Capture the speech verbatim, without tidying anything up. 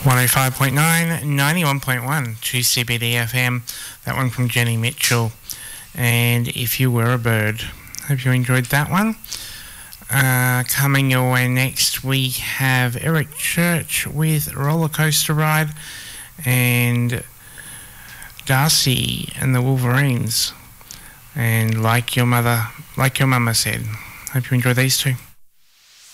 one oh five point nine, ninety-one point one, two C B D F M. That one from Jenny Mitchell. And If You Were a Bird. Hope you enjoyed that one. Uh, coming your way next, we have Eric Church with Roller Coaster Ride and Darcy and the Wolverines. And like your mother, like your mama said. Hope you enjoy these two.